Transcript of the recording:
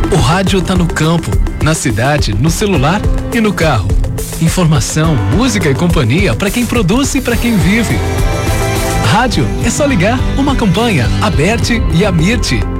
O rádio tá no campo, na cidade, no celular e no carro. Informação, música e companhia para quem produz e para quem vive. Rádio é só ligar. Uma campanha, Aberte e Amirte.